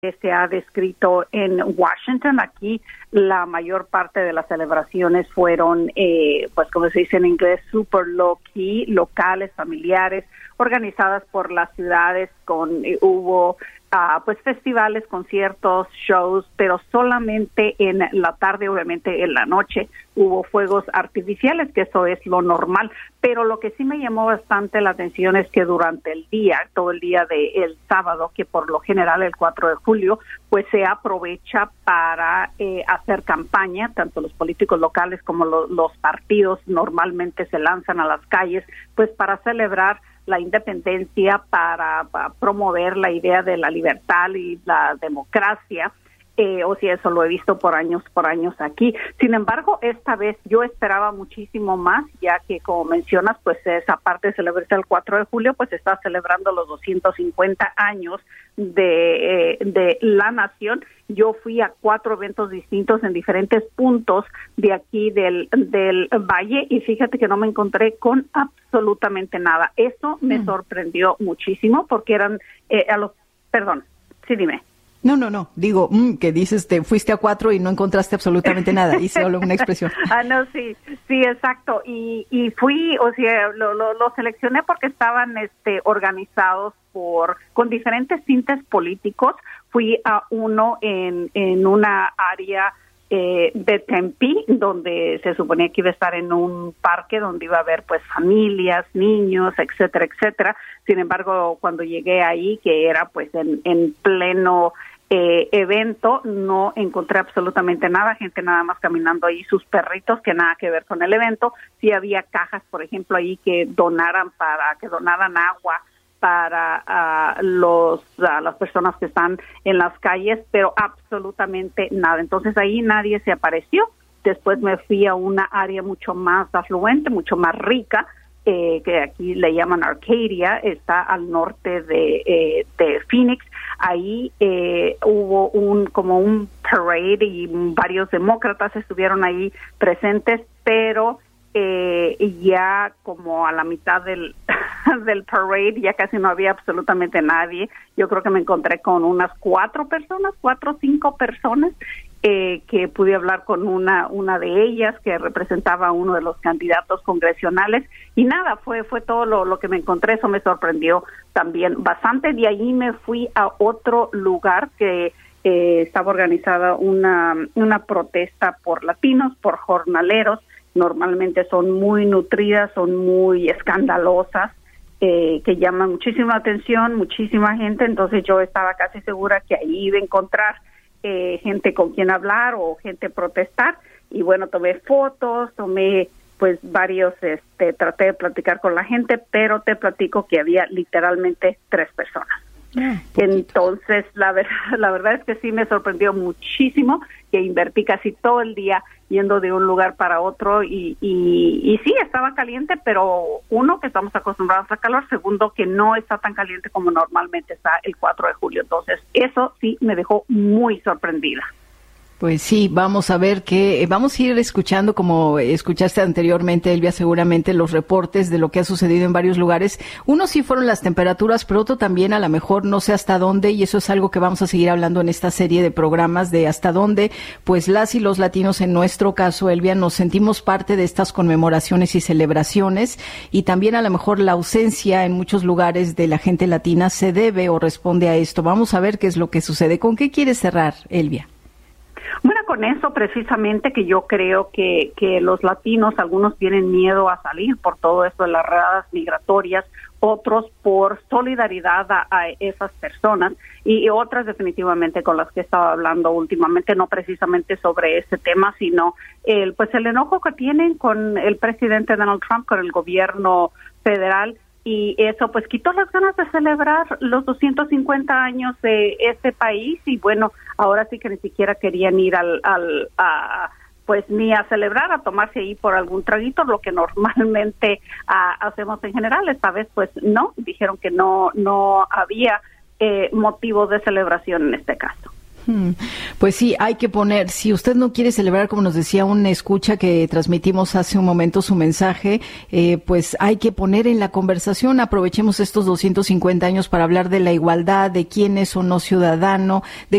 que se ha descrito en Washington. Aquí la mayor parte de las celebraciones fueron, pues como se dice en inglés, super low-key, locales, familiares, organizadas por las ciudades. Hubo pues festivales, conciertos, shows, pero solamente en la tarde, obviamente en la noche, hubo fuegos artificiales, que eso es lo normal. Pero lo que sí me llamó bastante la atención es que durante el día, todo el día del sábado, que por lo general el 4 de julio, pues se aprovecha para hacer campaña, tanto los políticos locales como los partidos normalmente se lanzan a las calles, pues para celebrar la independencia, para promover la idea de la libertad y la democracia, o si eso lo he visto por años aquí. Sin embargo, esta vez yo esperaba muchísimo más, ya que como mencionas, pues esa parte de celebrarse el 4 de julio, pues está celebrando los 250 años de la nación. Yo fui a 4 eventos distintos en diferentes puntos de aquí del valle y fíjate que no me encontré con absolutamente nada. Eso me sorprendió muchísimo porque eran perdón, sí, dime. No, digo, que dices, te fuiste a 4 y no encontraste absolutamente nada, hice solo una expresión. No, sí, exacto, y fui, o sea, lo seleccioné porque estaban organizados con diferentes tintes políticos. Fui a uno en una área de Tempe, donde se suponía que iba a estar en un parque donde iba a haber pues familias, niños, etcétera, etcétera. Sin embargo, cuando llegué ahí, que era pues en pleno evento, no encontré absolutamente nada, gente nada más caminando ahí, sus perritos, que nada que ver con el evento. Sí había cajas, por ejemplo, ahí que donaran agua para las personas que están en las calles, pero absolutamente nada. Entonces ahí nadie se apareció. Después me fui a una área mucho más afluente, mucho más rica, que aquí le llaman Arcadia, está al norte de Phoenix. Ahí hubo un parade y varios demócratas estuvieron ahí presentes, pero ya como a la mitad del parade ya casi no había absolutamente nadie. Yo creo que me encontré con unas 4 o 5 personas, que pude hablar con una de ellas que representaba a uno de los candidatos congresionales, y nada, fue todo lo que me encontré. Eso me sorprendió también bastante. De ahí me fui a otro lugar que estaba organizada una protesta por latinos, por jornaleros. Normalmente son muy nutridas, son muy escandalosas, que llaman muchísima atención, muchísima gente. Entonces yo estaba casi segura que ahí iba a encontrar gente con quien hablar o gente protestar, y bueno, tomé fotos, pues varios, traté de platicar con la gente, pero te platico que había literalmente 3 personas. Entonces, la verdad es que sí me sorprendió muchísimo, que invertí casi todo el día yendo de un lugar para otro, y sí, estaba caliente, pero uno, que estamos acostumbrados al calor; segundo, que no está tan caliente como normalmente está el 4 de julio. Entonces, eso sí me dejó muy sorprendida. Pues sí, vamos a ver vamos a ir escuchando, como escuchaste anteriormente, Elvia, seguramente los reportes de lo que ha sucedido en varios lugares. Uno sí fueron las temperaturas, pero otro también, a lo mejor no sé hasta dónde, y eso es algo que vamos a seguir hablando en esta serie de programas, de hasta dónde pues las y los latinos, en nuestro caso, Elvia, nos sentimos parte de estas conmemoraciones y celebraciones, y también a lo mejor la ausencia en muchos lugares de la gente latina se debe o responde a esto. Vamos a ver qué es lo que sucede. ¿Con qué quieres cerrar, Elvia? Bueno, con eso precisamente, que yo creo que los latinos, algunos tienen miedo a salir por todo esto de las redadas migratorias, otros por solidaridad a esas personas, y otras definitivamente con las que he estado hablando últimamente, no precisamente sobre este tema, sino el enojo que tienen con el presidente Donald Trump, con el gobierno federal. Y eso pues quitó las ganas de celebrar los 250 años de este país, y bueno, ahora sí que ni siquiera querían ir pues ni a celebrar, a tomarse ahí por algún traguito, lo que normalmente hacemos en general. Esta vez pues no, dijeron que no había motivo de celebración en este caso. Pues sí, hay que poner, si usted no quiere celebrar, como nos decía una escucha que transmitimos hace un momento su mensaje, pues hay que poner en la conversación. Aprovechemos estos 250 años para hablar de la igualdad, de quién es o no ciudadano, de